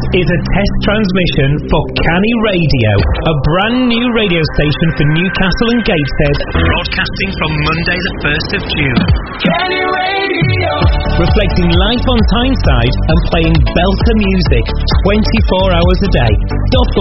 is a test transmission for Canny Radio, a brand new radio station for Newcastle and Gateshead, broadcasting from Monday the 1st of June. Canny Radio! Reflecting life on Tyneside and playing belter music 24 hours a day.